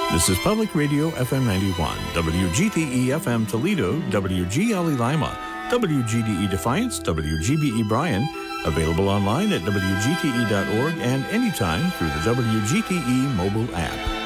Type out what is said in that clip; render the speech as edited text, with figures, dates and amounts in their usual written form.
This is Public Radio FM 91, WGTE FM Toledo, WGLE Lima, WGDE Defiance, WGBE Bryan, available online at WGTE.org and anytime through the WGTE mobile app.